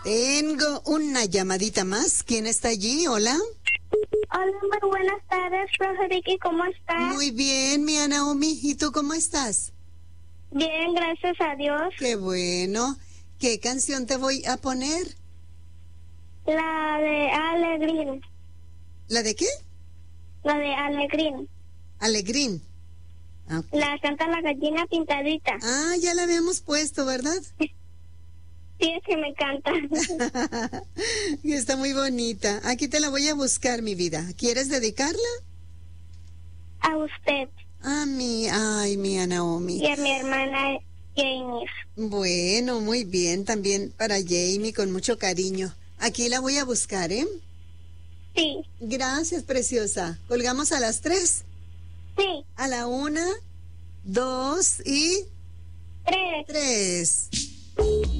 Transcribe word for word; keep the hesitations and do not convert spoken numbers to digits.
Tengo una llamadita más. ¿Quién está allí? Hola. Hola, muy buenas tardes, profe Vicky, ¿cómo estás? Muy bien, mi Naomi. ¿Y tú cómo estás? Bien, gracias a Dios. Qué bueno. ¿Qué canción te voy a poner? La de Alegrín. ¿La de qué? La de Alegrín. Alegrín. Okay. La canta la gallina pintadita. Ah, ya la habíamos puesto, ¿verdad? Sí, es que me encanta. Está muy bonita. Aquí te la voy a buscar, mi vida. ¿Quieres dedicarla? A usted. A mí, ay, mi Naomi. Y a mi hermana Jamie. Bueno, muy bien. También para Jamie, con mucho cariño. Aquí la voy a buscar, ¿eh? Sí. Gracias, preciosa. ¿Colgamos a las tres? Sí. A la una, dos y... Tres. Tres.